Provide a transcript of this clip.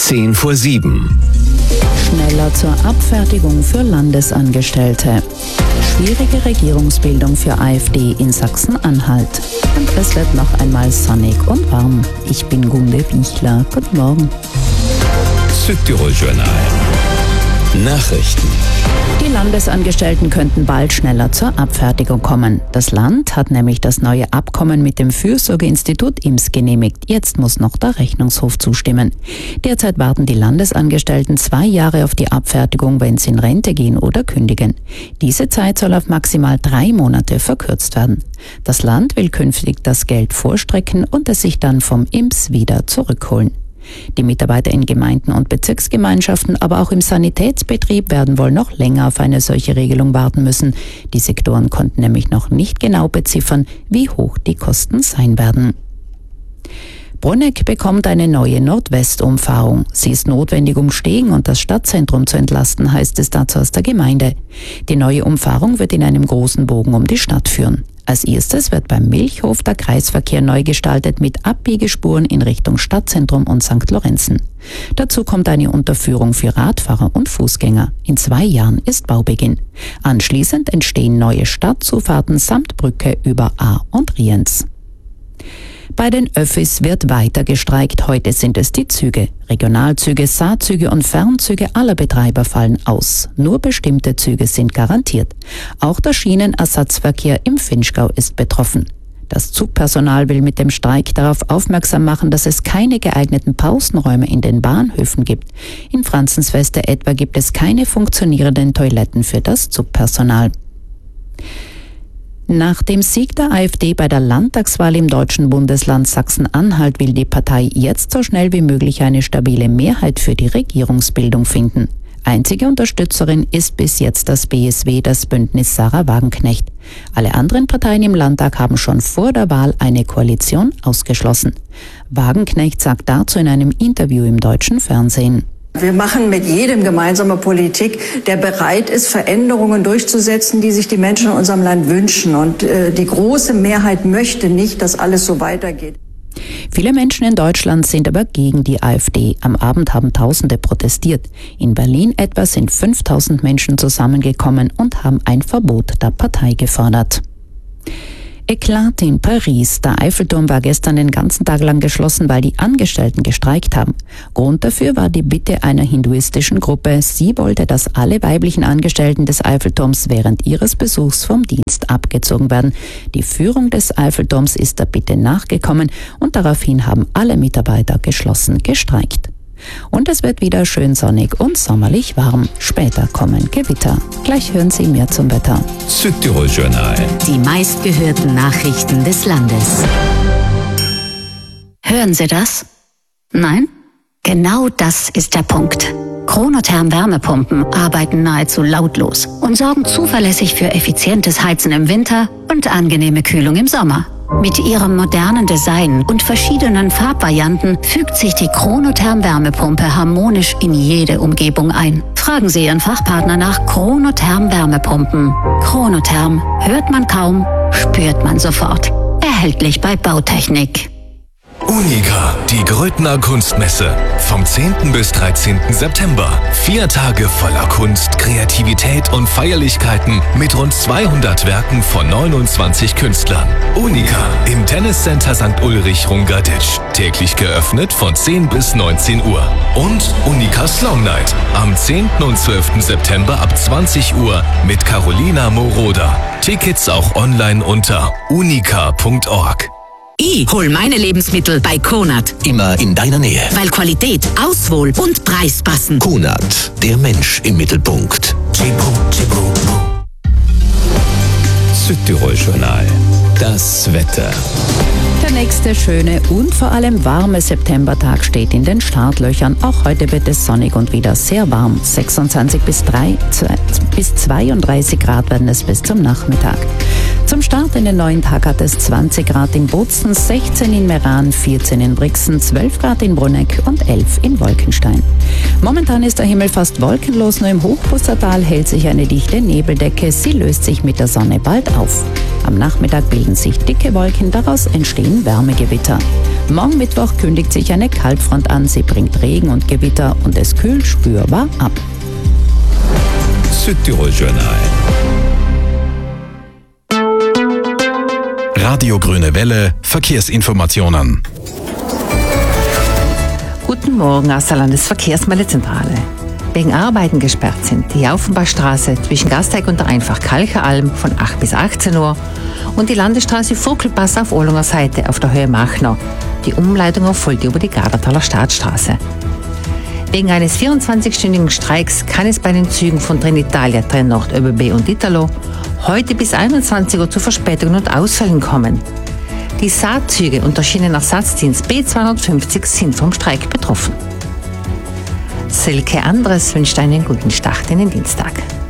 6:10. Schneller zur Abfertigung für Landesangestellte. Schwierige Regierungsbildung für AfD in Sachsen-Anhalt. Und es wird noch einmal sonnig und warm. Ich bin Gunde Bichler. Guten Morgen. Südtirol-Journal. Nachrichten. Die Landesangestellten könnten bald schneller zur Abfertigung kommen. Das Land hat nämlich das neue Abkommen mit dem Fürsorgeinstitut IMS genehmigt. Jetzt muss noch der Rechnungshof zustimmen. Derzeit warten die Landesangestellten 2 Jahre auf die Abfertigung, wenn sie in Rente gehen oder kündigen. Diese Zeit soll auf maximal 3 Monate verkürzt werden. Das Land will künftig das Geld vorstrecken und es sich dann vom IMS wieder zurückholen. Die Mitarbeiter in Gemeinden und Bezirksgemeinschaften, aber auch im Sanitätsbetrieb werden wohl noch länger auf eine solche Regelung warten müssen. Die Sektoren konnten nämlich noch nicht genau beziffern, wie hoch die Kosten sein werden. Bruneck bekommt eine neue Nordwestumfahrung. Sie ist notwendig, um Stegen und das Stadtzentrum zu entlasten, heißt es dazu aus der Gemeinde. Die neue Umfahrung wird in einem großen Bogen um die Stadt führen. Als erstes wird beim Milchhof der Kreisverkehr neu gestaltet mit Abbiegespuren in Richtung Stadtzentrum und St. Lorenzen. Dazu kommt eine Unterführung für Radfahrer und Fußgänger. In 2 Jahren ist Baubeginn. Anschließend entstehen neue Stadtzufahrten samt Brücke über Ahr und Rienz. Bei den Öffis wird weiter gestreikt. Heute sind es die Züge. Regionalzüge, Saatzüge und Fernzüge aller Betreiber fallen aus. Nur bestimmte Züge sind garantiert. Auch der Schienenersatzverkehr im Vinschgau ist betroffen. Das Zugpersonal will mit dem Streik darauf aufmerksam machen, dass es keine geeigneten Pausenräume in den Bahnhöfen gibt. In Franzensweste etwa gibt es keine funktionierenden Toiletten für das Zugpersonal. Nach dem Sieg der AfD bei der Landtagswahl im deutschen Bundesland Sachsen-Anhalt will die Partei jetzt so schnell wie möglich eine stabile Mehrheit für die Regierungsbildung finden. Einzige Unterstützerin ist bis jetzt das BSW, das Bündnis Sarah Wagenknecht. Alle anderen Parteien im Landtag haben schon vor der Wahl eine Koalition ausgeschlossen. Wagenknecht sagt dazu in einem Interview im deutschen Fernsehen: Wir machen mit jedem gemeinsame Politik, der bereit ist, Veränderungen durchzusetzen, die sich die Menschen in unserem Land wünschen. Und die große Mehrheit möchte nicht, dass alles so weitergeht. Viele Menschen in Deutschland sind aber gegen die AfD. Am Abend haben Tausende protestiert. In Berlin etwa sind 5000 Menschen zusammengekommen und haben ein Verbot der Partei gefordert. Eklat in Paris. Der Eiffelturm war gestern den ganzen Tag lang geschlossen, weil die Angestellten gestreikt haben. Grund dafür war die Bitte einer hinduistischen Gruppe. Sie wollte, dass alle weiblichen Angestellten des Eiffelturms während ihres Besuchs vom Dienst abgezogen werden. Die Führung des Eiffelturms ist der Bitte nachgekommen und daraufhin haben alle Mitarbeiter geschlossen gestreikt. Und es wird wieder schön sonnig und sommerlich warm. Später kommen Gewitter. Gleich hören Sie mehr zum Wetter. Südtirol-Journal. Die meistgehörten Nachrichten des Landes. Hören Sie das? Nein? Genau das ist der Punkt. Chronotherm Wärmepumpen arbeiten nahezu lautlos und sorgen zuverlässig für effizientes Heizen im Winter und angenehme Kühlung im Sommer. Mit ihrem modernen Design und verschiedenen Farbvarianten fügt sich die Chronotherm Wärmepumpe harmonisch in jede Umgebung ein. Fragen Sie Ihren Fachpartner nach Chronotherm Wärmepumpen. Chronotherm hört man kaum, spürt man sofort. Erhältlich bei Bautechnik. Unica, die Grödner Kunstmesse. Vom 10. bis 13. September. 4 Tage voller Kunst, Kreativität und Feierlichkeiten mit rund 200 Werken von 29 Künstlern. Unica im Tenniscenter St. Ulrich Rungaditsch. Täglich geöffnet von 10 bis 19 Uhr. Und Unica Slow Night am 10. und 12. September ab 20 Uhr mit Carolina Moroder. Tickets auch online unter unica.org. Ich hol meine Lebensmittel bei Konad. Immer in deiner Nähe. Weil Qualität, Auswohl und Preis passen. Konad, der Mensch im Mittelpunkt. Südtirol-Journal. Das Wetter. Der nächste schöne und vor allem warme Septembertag steht in den Startlöchern. Auch heute wird es sonnig und wieder sehr warm. 26 bis 32 Grad werden es bis zum Nachmittag. Zum Start in den neuen Tag hat es 20 Grad in Bozen, 16 in Meran, 14 in Brixen, 12 Grad in Brunegg und 11 in Wolkenstein. Momentan ist der Himmel fast wolkenlos, nur im Hochwassertal hält sich eine dichte Nebeldecke. Sie löst sich mit der Sonne bald auf. Am Nachmittag bilden sich dicke Wolken, daraus entstehen Wärmegewitter. Morgen Mittwoch kündigt sich eine Kaltfront an. Sie bringt Regen und Gewitter und es kühlt spürbar ab. Südtirol Journal. Radio Grüne Welle, Verkehrsinformationen. Guten Morgen aus der Landesverkehrsmeldezentrale. Wegen Arbeiten gesperrt sind die Aufenbachstraße zwischen Gasteig und der Einfach Kalcheralm von 8 bis 18 Uhr und die Landesstraße Vogtelpass auf Ohlunger Seite auf der Höhe Machnow. Die Umleitung erfolgt über die Gardertaler Staatsstraße. Wegen eines 24-stündigen Streiks kann es bei den Zügen von Trenitalia, Trenord, ÖBB und Italo heute bis 21 Uhr zu Verspätungen und Ausfällen kommen. Die Saatzüge und der Schienenersatzdienst B250 sind vom Streik betroffen. Silke Andres wünscht einen guten Start in den Dienstag.